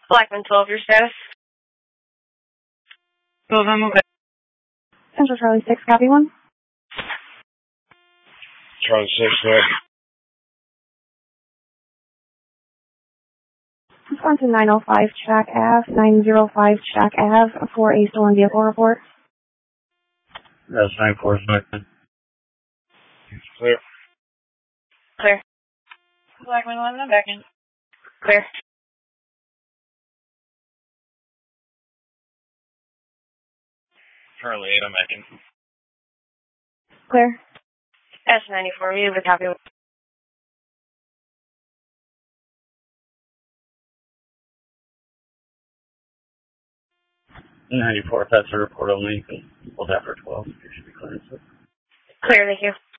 Blackman 12, your status? 12, I'm okay. Central Charlie 6, copy 1. Charlie 6, there. Respond to 905 Shack Ave, 905 Shack Ave for a stolen vehicle report. That's 9-4, Blackman. Clear. Clear. Blackman 11, I'm back in. Clear. Charlie 8, I'm back in. Clear. S94, you have a copy. 94, that's a report only. We'll have for 12. You should be clear. Clear, thank you.